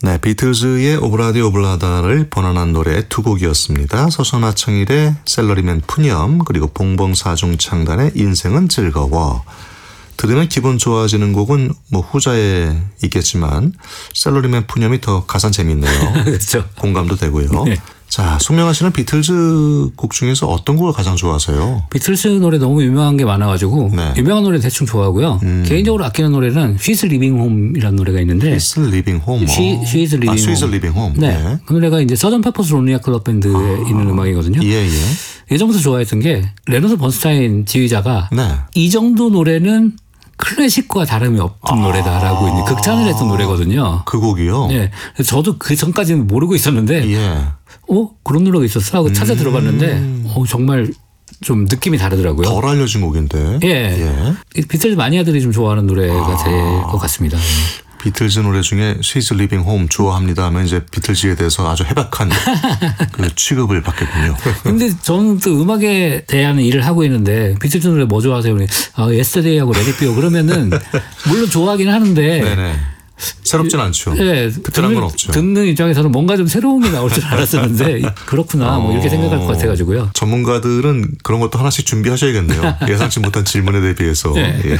네, 비틀즈의 오브라디 오블라다를 번안한 노래 두 곡이었습니다. 서천하청일의 셀러리맨 푸념, 그리고 봉봉사중 창단의 인생은 즐거워. 들으면 기분 좋아지는 곡은 뭐 후자에 있겠지만 셀러리맨 푸념이 더 가산 재밌네요. 그렇죠. 공감도 되고요. 네. 자, 송명아 씨는 비틀즈 곡 중에서 어떤 곡을 가장 좋아하세요? 비틀즈 노래 너무 유명한 게 많아가지고 네. 유명한 노래 대충 좋아하고요. 개인적으로 아끼는 노래는 She's Living Home이라는 노래가 있는데 She's Living Home. She's Living She's Home. Living Home. 네. 네. 그 노래가 이제 서던 페퍼스 론리 클럽 밴드에 있는 음악이거든요. 예, 예. 예전부터 좋아했던 게 레너드 번스타인 지휘자가 네. 이 정도 노래는 클래식과 다름이 없던 노래다라고 이제 극찬을 했던 노래거든요. 그 곡이요? 네. 그래서 저도 그 전까지는 모르고 있었는데 예. 그런 노래가 있었어 하고 찾아 들어봤는데 정말 좀 느낌이 다르더라고요. 덜 알려진 곡인데. 예. 비틀즈 마니아들이 좀 좋아하는 노래가 될 것 같습니다. 비틀즈 노래 중에 She's Living Home 좋아합니다 하면 이제 비틀즈에 대해서 아주 해박한 그 취급을 받겠군요. 근데 저는 또 음악에 대한 일을 하고 있는데 비틀즈 노래 뭐 좋아하세요? Yesterday하고 Let It Be요. 그러면은 물론 좋아하긴 하는데 네네. 새롭진 않죠. 네, 특별한 건 없죠. 듣는 입장에서는 뭔가 좀 새로운 게 나올 줄 알았었는데 그렇구나 뭐 이렇게 생각할 것 같아가지고요. 전문가들은 그런 것도 하나씩 준비하셔야겠네요. 예상치 못한 질문에 대비해서. 네. 예.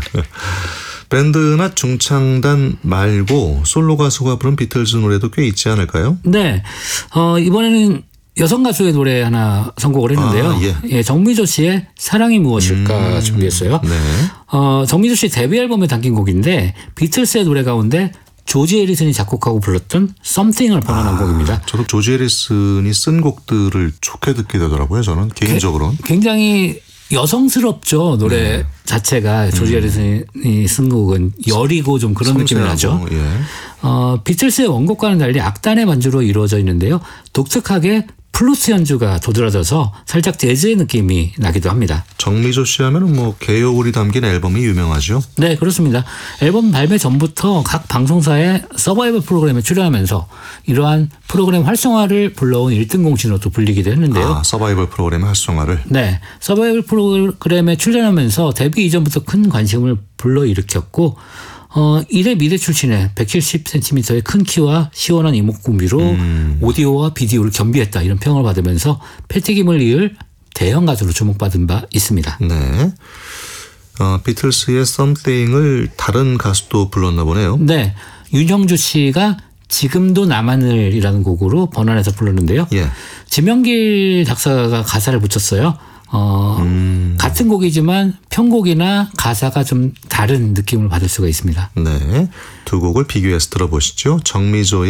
밴드나 중창단 말고 솔로 가수가 부른 비틀즈 노래도 꽤 있지 않을까요? 네. 이번에는 여성 가수의 노래 하나 선곡을 했는데요. 예, 정미조 씨의 사랑이 무엇일까 준비했어요. 네. 정미조 씨 데뷔 앨범에 담긴 곡인데 비틀스의 노래 가운데 조지 해리슨이 작곡하고 불렀던 Something을 번안한 곡입니다. 저도 조지 해리슨이 쓴 곡들을 좋게 듣게 되더라고요. 저는 개인적으로는. 굉장히 여성스럽죠. 노래 자체가 조지 해리슨이 쓴 곡은 여리고 좀 그런 느낌이 나죠. 예. 비틀스의 원곡과는 달리 악단의 반주로 이루어져 있는데요. 독특하게 플루스 연주가 도드라져서 살짝 재즈의 느낌이 나기도 합니다. 정미조 씨 하면은 뭐 개요울이 담긴 앨범이 유명하죠. 네, 그렇습니다. 앨범 발매 전부터 각 방송사의 서바이벌 프로그램에 출연하면서 이러한 프로그램 활성화를 불러온 1등 공신으로 또 불리기도 했는데요. 서바이벌 프로그램의 활성화를. 네, 서바이벌 프로그램에 출연하면서 데뷔 이전부터 큰 관심을 불러일으켰고 이래 미대 출신의 170cm의 큰 키와 시원한 이목구비로 오디오와 비디오를 겸비했다 이런 평을 받으면서 패티김을 이을 대형 가수로 주목받은 바 있습니다. 네. 비틀스의 Something을 다른 가수도 불렀나 보네요. 네. 윤형주 씨가 지금도 나만을이라는 곡으로 번안해서 불렀는데요. 예. 지명길 작사가 가사를 붙였어요. 같은 곡이지만 편곡이나 가사가 좀 다른 느낌을 받을 수가 있습니다. 네. 두 곡을 비교해서 들어보시죠. 정미조의